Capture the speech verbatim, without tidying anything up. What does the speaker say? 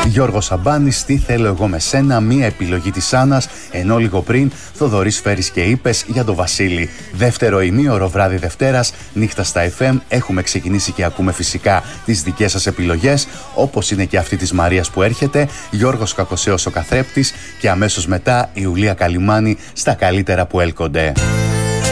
Γιώργος Σαμπάνης, τι θέλω εγώ με σένα, μία επιλογή της Άννας, ενώ λίγο πριν Θοδωρής Φέρης και είπες για τον Βασίλη. Δεύτερο ημίωρο βράδυ Δευτέρας, νύχτα στα εφ εμ, έχουμε ξεκινήσει και ακούμε φυσικά τις δικές σας επιλογές, όπως είναι και αυτή της Μαρίας που έρχεται, Γιώργος Κακοσέος ο καθρέπτης και αμέσως μετά η Ιουλία Καλυμάνη στα καλύτερα που έλκονται.